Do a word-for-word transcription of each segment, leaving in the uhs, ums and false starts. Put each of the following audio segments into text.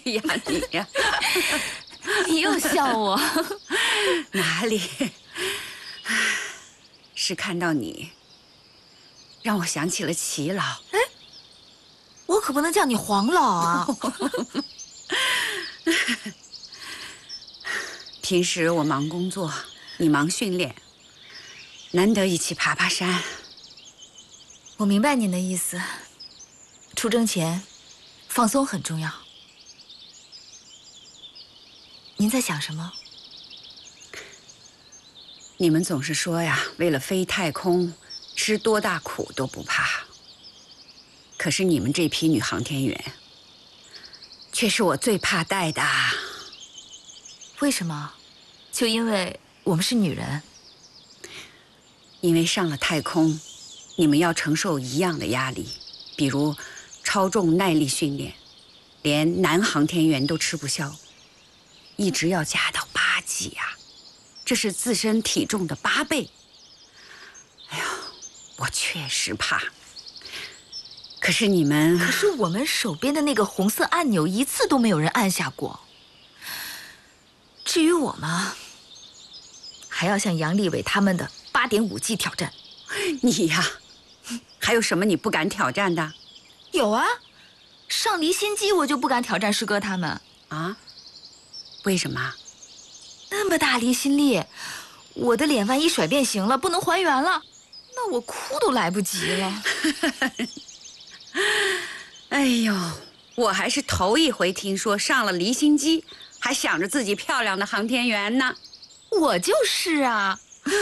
呀你呀， 你又笑我？ 哪里？是看到你，让我想起了齐老。 哎，我可不能叫你黄老啊！ 平时我忙工作，你忙训练，难得一起爬爬山。 我明白您的意思，出征前放松很重要。您在想什么？ 你们总是说呀，为了飞太空，吃多大苦都不怕。可是你们这批女航天员，却是我最怕带的。 为什么？就因为我们是女人？ 因为上了太空，你们要承受一样的压力，比如超重耐力训练，连男航天员都吃不消，一直要加到八级呀，这是自身体重的八倍。哎呀，我确实怕。可是你们， 可是我们手边的那个红色按钮一次都没有人按下过。至于我嘛，还要向杨利伟他们的八点五 G 挑战。 你呀，还有什么你不敢挑战的？ 有啊，上离心机我就不敢挑战师哥他们啊？为什么？ 那么大离心力，我的脸万一甩变形了，不能还原了，那我哭都来不及了。 哎呦，我还是头一回听说上了离心机还想着自己漂亮的航天员呢。 我就是啊。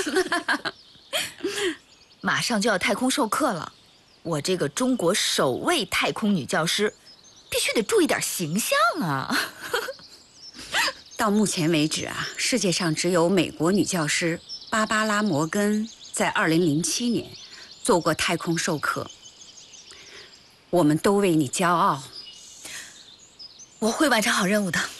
马上就要太空授课了，我这个中国首位太空女教师，必须得注意点形象啊。 到目前为止啊，世界上只有美国女教师芭芭拉·摩根在二零零七年做过太空授课。我们都为你骄傲。 我会完成好任务的。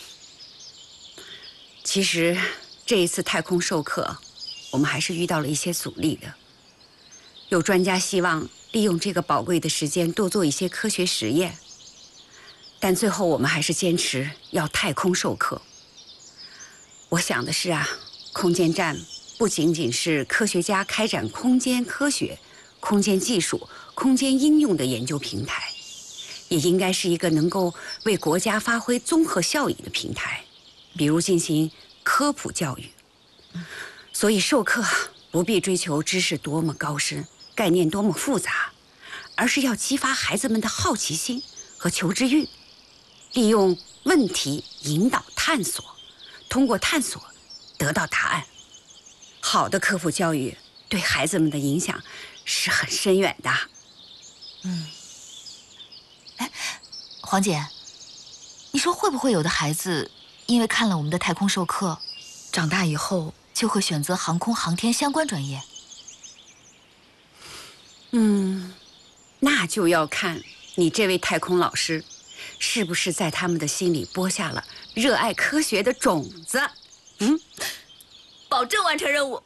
其实这一次太空授课，我们还是遇到了一些阻力的。有专家希望利用这个宝贵的时间多做一些科学实验，但最后我们还是坚持要太空授课。我想的是啊，空间站不仅仅是科学家开展空间科学、空间技术、空间应用的研究平台，也应该是一个能够为国家发挥综合效益的平台，比如进行科普教育。所以授课不必追求知识多么高深，概念多么复杂，而是要激发孩子们的好奇心和求知欲，利用问题引导探索，通过探索得到答案。好的科普教育对孩子们的影响是很深远的。 嗯，哎，黄姐，你说会不会有的孩子因为看了我们的太空授课，长大以后就会选择航空航天相关专业？ 嗯，那就要看你这位太空老师是不是在他们的心里播下了热爱科学的种子。嗯， 保证完成任务。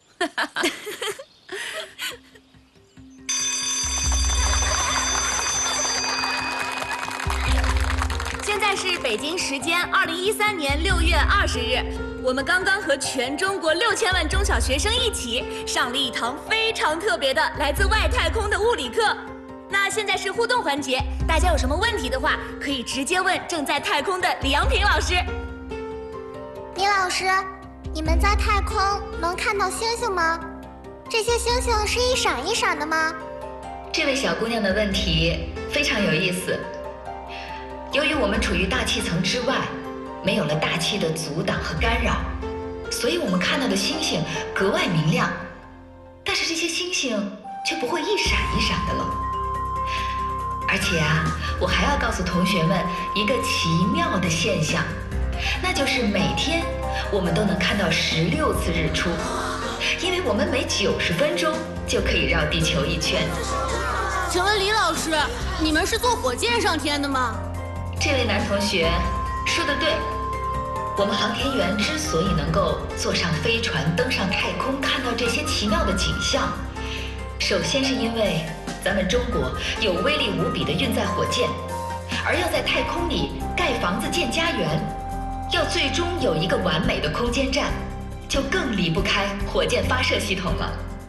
现在是北京时间二零一三年六月二十日，我们刚刚和全中国六千万中小学生一起上了一堂非常特别的来自外太空的物理课。那现在是互动环节，大家有什么问题的话，可以直接问正在太空的李阳平老师。 李老师，你们在太空能看到星星吗？这些星星是一闪一闪的吗？ 这位小姑娘的问题非常有意思。由于我们处于大气层之外，没有了大气的阻挡和干扰，所以我们看到的星星格外明亮。但是这些星星却不会一闪一闪的了。而且啊，我还要告诉同学们一个奇妙的现象，那就是每天我们都能看到十六次日出，因为我们每九十分钟就可以绕地球一圈。 请问李老师，你们是坐火箭上天的吗？ 这位男同学说得对，我们航天员之所以能够坐上飞船登上太空，看到这些奇妙的景象，首先是因为咱们中国有威力无比的运载火箭， 而要在太空里盖房子建家园，要最终有一个完美的空间站，就更离不开火箭发射系统了。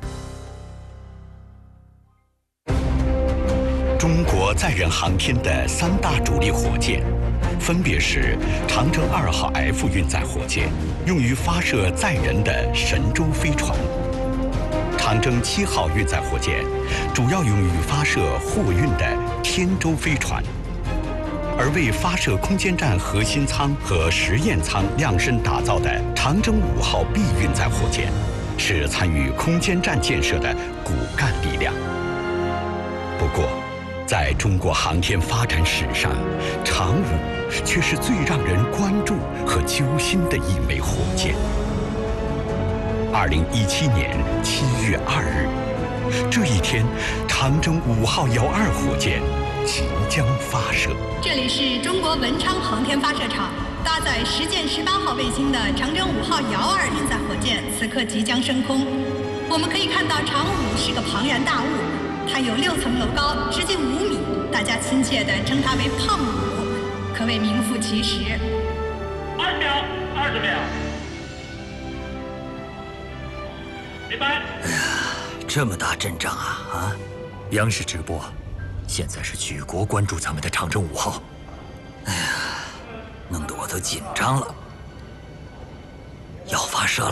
中国载人航天的三大主力火箭，分别是长征二号 F 运载火箭，用于发射载人的神舟飞船；长征七号运载火箭，主要用于发射货运的天舟飞船。而为发射空间站核心舱和实验舱量身打造的长征五号 B 运载火箭，是参与空间站建设的骨干力量。不过，在中国航天发展史上，长五却是最让人关注和揪心的一枚火箭。二零一七年七月二日，这一天，长征五号遥二火箭即将发射。 这里是中国文昌航天发射场，搭载实践十八号卫星的长征五号遥二运载火箭，此刻即将升空。我们可以看到，长五是个庞然大物。它有六层楼高，直径五米，大家亲切地称它为胖五，可谓名副其实。 二秒，二十秒，明白。 哎呀，这么大阵仗啊啊！央视直播，现在是举国关注咱们的长征五号。哎呀，弄得我都紧张了。要发射了。